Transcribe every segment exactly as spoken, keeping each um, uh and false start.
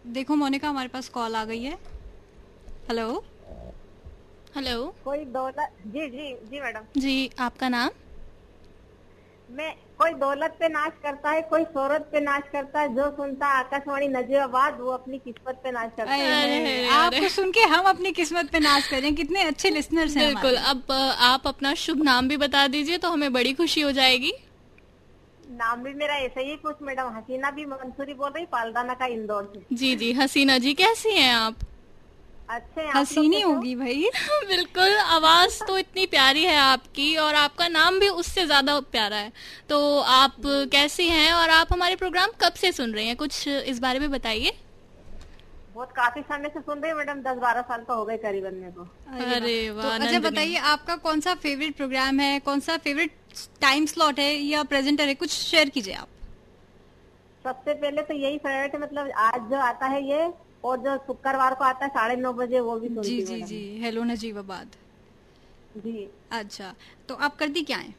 देखो मोनिका, हमारे पास कॉल आ गई है। हेलो। हेलो। कोई दौलत जी जी जी मैडम। जी, आपका नाम? मैं कोई दौलत पे नाच करता है, कोई शोहरत पे नाच करता है, जो सुनता है आकाशवाणी नजीबाबाद वो अपनी किस्मत पे नाच करता अरे है। अरे नहीं, अरे अरे आपको सुन के हम अपनी किस्मत पे नाच कर रहे हैं। कितने अच्छे लिसनर्स हैं बिल्कुल। हमारे। अब अ, आप अपना शुभ नाम भी बता दीजिए तो हमें बड़ी खुशी हो जाएगी। नाम भी मेरा ऐसा ही कुछ मैडम, हसीना भी मंसूरी बोल रही, पालदाना का इंदौर से। जी जी, हसीना जी कैसी हैं आप? अच्छे हैं, आप लोग हसीनी कैसे हो? होगी भाई। बिल्कुल, आवाज तो इतनी प्यारी है आपकी और आपका नाम भी उससे ज्यादा प्यारा है। तो आप कैसी हैं और आप हमारे प्रोग्राम कब से सुन रहे हैं, कुछ इस बारे में बताइए। बहुत काफी समय से सुन रही हूँ मैडम, दस बारह साल तो हो गए करीबन मेरे को। अरे अरे वाह। तो वाह अच्छा नंदनी। बताइए, आपका कौन सा फेवरेट प्रोग्राम है, कौन सा फेवरेट टाइम स्लॉट है या प्रेजेंटर है, कुछ शेयर कीजिए आप। सबसे पहले तो यही फेवरेट है, मतलब आज जो आता है ये, और जो शुक्रवार को आता है साढ़े नौ बजे वो भी जी सुनती हूँ जी जी, मैडम। हेलो नजीबाबाद। जी। अच्छा, तो आप करती क्या है?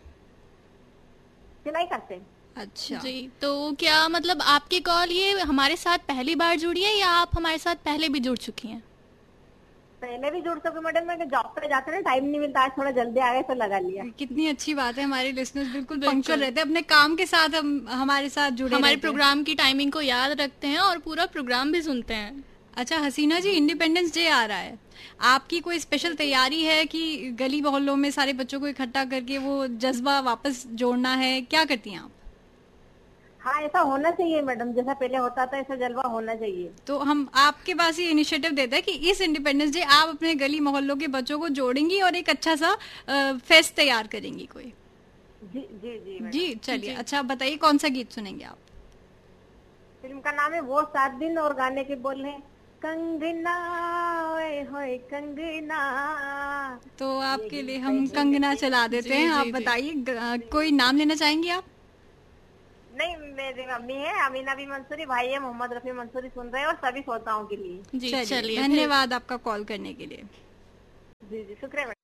सिलाई करते हैं। अच्छा। जी, तो क्या मतलब आपकी कॉल ये हमारे साथ पहली बार जुड़ी है या आप हमारे साथ पहले भी जुड़ चुकी हैं? पहले भी जुड़ सके मैडम, मैं जॉब पे जाते ना टाइम नहीं मिलता, आज थोड़ा जल्दी आ गए तो लगा लिया। कितनी अच्छी बात है, हमारे लिसनर्स बिल्कुल पंक्चुअल बिल्कुल। रहते हैं, अपने काम के साथ हम हमारे साथ जुड़े हमारे रहते हैं। प्रोग्राम की टाइमिंग को याद रखते हैं और पूरा प्रोग्राम भी सुनते हैं। अच्छा हसीना जी, इंडिपेंडेंस डे आ रहा है, आपकी कोई स्पेशल तैयारी है कि गली मोहल्लों में सारे बच्चों को इकट्ठा करके वो जज्बा वापस जोड़ना है, क्या करती हैं आप? हाँ ऐसा होना चाहिए मैडम, जैसा पहले होता था ऐसा जलवा होना चाहिए। तो हम आपके पास ये इनिशिएटिव देते हैं कि इस इंडिपेंडेंस डे आप अपने गली मोहल्लों के बच्चों को जोड़ेंगी और एक अच्छा सा फेस्ट तैयार करेंगी कोई। जी जी जी मैडम। जी चलिए, जी। अच्छा बताइए कौन सा गीत सुनेंगे आप? फिल्म का नाम है वो सात दिन, और गाने के बोल हैं कंगना ओए होए कंगना। तो ये आपके लिए गीत हम है कंगना हिंदी। चला देते जी हैं। आप जी जी बताइए, ग- कोई नाम लेना चाहेंगी आप? नहीं, मेरी मम्मी है अमीना भी मंसूरी, भाई है मोहम्मद रफी मंसूरी, सुन रहे हैं और सभी श्रोताओं के लिए। जी चलिए, चलिए फिर। धन्यवाद आपका कॉल करने के लिए। जी जी शुक्रिया मैडम।